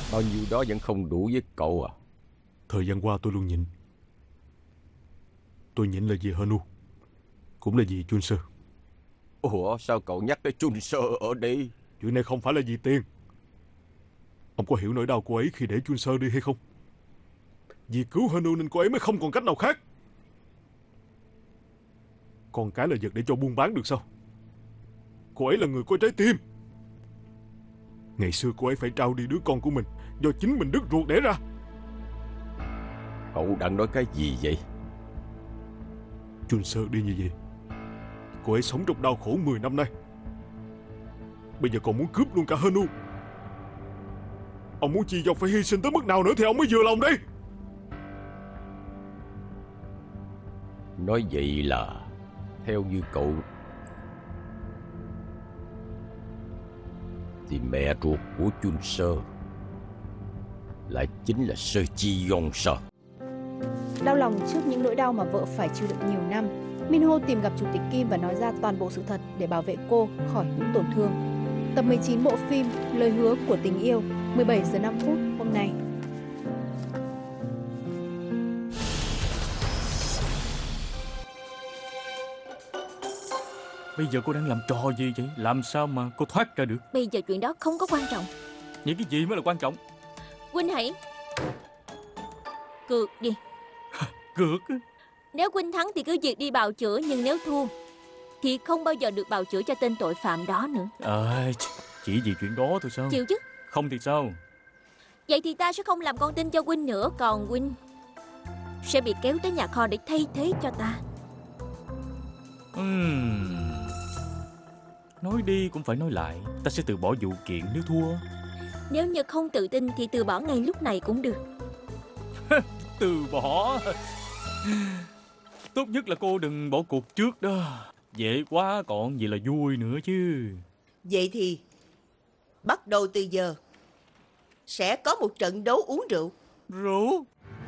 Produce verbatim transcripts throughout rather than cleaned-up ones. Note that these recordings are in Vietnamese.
Bao nhiêu đó vẫn không đủ với cậu à? Thời gian qua tôi luôn nhịn. Tôi nhịn là vì Hanu, cũng là vì Chun Sơ. Ủa sao cậu nhắc tới Chun Sơ ở đây? Chuyện này không phải là vì tiền. Ông có hiểu nỗi đau cô ấy khi để Chun Sơ đi hay không? Vì cứu Hanu nên cô ấy mới không còn cách nào khác. Con cái là vật để cho buôn bán được sao? Cô ấy là người có trái tim. Ngày xưa cô ấy phải trao đi đứa con của mình do chính mình đứt ruột đẻ ra. Cậu đang nói cái gì vậy? Chun Sơ đi như vậy, cô ấy sống trong đau khổ mười năm nay. Bây giờ còn muốn cướp luôn cả Hanu. Ông muốn Chi Dòng phải hy sinh tới mức nào nữa thì ông mới vừa lòng đi. Nói vậy là theo như cậu thì mẹ ruột của Chun Sơ lại chính là Sơ Chi Yong sao? Đau lòng trước những nỗi đau mà vợ phải chịu đựng nhiều năm, Min Ho tìm gặp Chủ tịch Kim và nói ra toàn bộ sự thật để bảo vệ cô khỏi những tổn thương. Tập mười chín bộ phim Lời hứa của tình yêu, mười bảy giờ năm phút hôm nay. Bây giờ cô đang làm trò gì vậy? Làm sao mà cô thoát ra được? Bây giờ chuyện đó không có quan trọng. Những cái gì mới là quan trọng? Huynh hãy cược đi. Cược? Nếu Huynh thắng thì cứ việc đi bào chữa, nhưng nếu thua thì không bao giờ được bào chữa cho tên tội phạm đó nữa. À, chỉ vì chuyện đó thôi sao? Chịu chứ? Không thì sao? Vậy thì ta sẽ không làm con tin cho Huynh nữa. Còn Huynh sẽ bị kéo tới nhà kho để thay thế cho ta. uhm. Nói đi cũng phải nói lại. Ta sẽ từ bỏ vụ kiện nếu thua. Nếu như không tự tin thì từ bỏ ngay lúc này cũng được. Từ bỏ? Tốt nhất là cô đừng bỏ cuộc trước đó. Dễ quá, còn gì là vui nữa chứ. Vậy thì bắt đầu từ giờ sẽ có một trận đấu uống rượu. Rượu?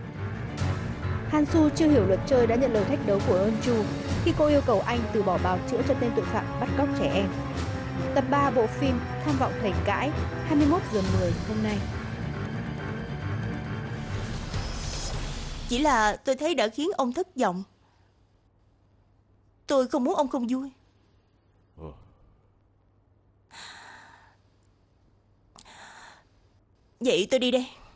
Hansu chưa hiểu luật chơi đã nhận lời thách đấu của Eunju khi cô yêu cầu anh từ bỏ bào chữa cho tên tội phạm bắt cóc trẻ em. Tập ba bộ phim Tham vọng thầy cãi, hai mươi mốt giờ mười hôm nay. Chỉ là tôi thấy đã khiến ông thất vọng. Tôi không muốn ông không vui. Ờ. Vậy tôi đi đây.